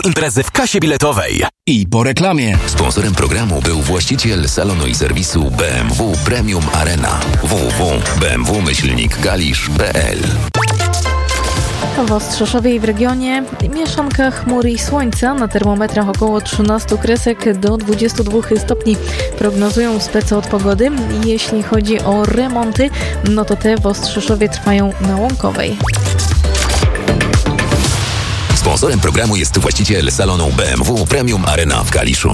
Imprezy w kasie biletowej. I po reklamie. Sponsorem programu był właściciel salonu i serwisu BMW Premium Arena. www.bmw-galisz.pl. W Ostrzeszowie i w regionie mieszanka chmur i słońca, na termometrach około 13 kresek do 22 stopni. Prognozują spece od pogody. Jeśli chodzi o remonty, no to te w Ostrzeszowie trwają na Łąkowej. Sponsorem programu jest właściciel salonu BMW Premium Arena w Kaliszu.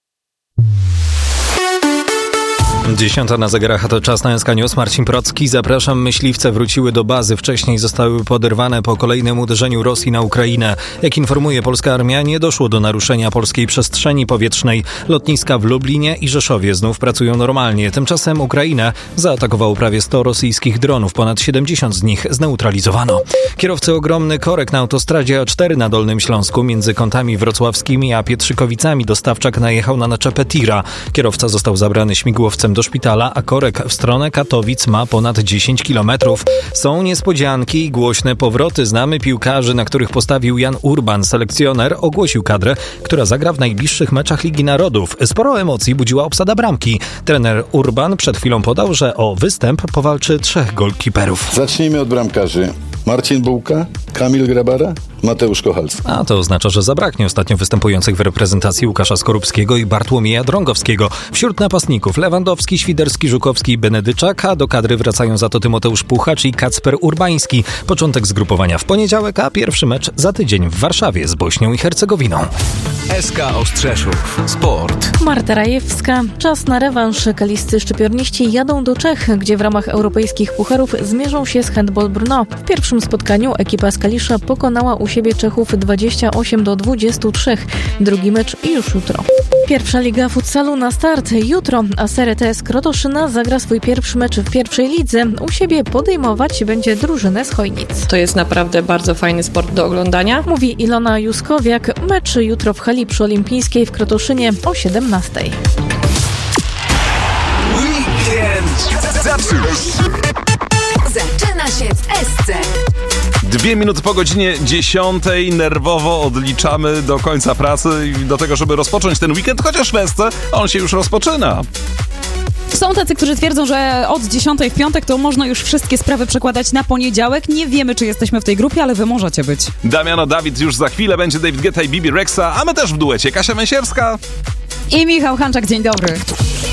10 na zegarach, a to czas na SK News. Marcin Procki, zapraszam. Myśliwce wróciły do bazy. Wcześniej zostały poderwane po kolejnym uderzeniu Rosji na Ukrainę. Jak informuje polska armia, nie doszło do naruszenia polskiej przestrzeni powietrznej. Lotniska w Lublinie i Rzeszowie znów pracują normalnie. Tymczasem Ukrainę zaatakowało prawie 100 rosyjskich dronów. Ponad 70 z nich zneutralizowano. Kierowcy ogromny korek na autostradzie A4 na Dolnym Śląsku między kątami wrocławskimi a Pietrzykowicami. Dostawczak najechał na naczepę tira. Kierowca został zabrany śmigłowcem do szpitala, a korek w stronę Katowic ma ponad 10 kilometrów. Są niespodzianki i głośne powroty. Znamy piłkarzy, na których postawił Jan Urban. Selekcjoner ogłosił kadrę, która zagra w najbliższych meczach Ligi Narodów. Sporo emocji budziła obsada bramki. Trener Urban przed chwilą podał, że o występ powalczy 3 golkiperów. Zacznijmy od bramkarzy. Marcin Bułka, Kamil Grabara, Mateusz Kochalski. A to oznacza, że zabraknie ostatnio występujących w reprezentacji Łukasza Skorupskiego i Bartłomieja Drągowskiego. Wśród napastników Lewandowski, Świderski, Żukowski i Benedyczak, a do kadry wracają za to Tymoteusz Puchacz i Kacper Urbański. Początek zgrupowania w poniedziałek, a pierwszy mecz za tydzień w Warszawie z Bośnią i Hercegowiną. SK Ostrzeszów. Sport. Marta Rajewska. Czas na rewanż. Kaliscy szczypiorniści jadą do Czech, gdzie w ramach europejskich pucharów zmierzą się z Handball Brno. W pierwszym spotkaniu ekipa z Kalisza pokonała u siebie Czechów 28-23. Drugi mecz już jutro. Pierwsza liga futsalu na start jutro, a SRTS Krotoszyna zagra swój pierwszy mecz w pierwszej lidze. U siebie podejmować będzie drużynę z Chojnic. To jest naprawdę bardzo fajny sport do oglądania. Mówi Ilona Juskowiak. Mecz jutro w hali przy Olimpijskiej w Krotoszynie o 17:00. Weekend zaczyna się w SC. 2 minuty po godzinie 10 nerwowo odliczamy do końca pracy i do tego, żeby rozpocząć ten weekend, chociaż w SC on się już rozpoczyna. Są tacy, którzy twierdzą, że od 10 w piątek to można już wszystkie sprawy przekładać na poniedziałek. Nie wiemy, czy jesteśmy w tej grupie, ale wy możecie być. Damiano Dawid już za chwilę, będzie David Guetta i Bibi Rexa, a my też w duecie. Kasia Męsierska i Michał Hanczak. Dzień dobry.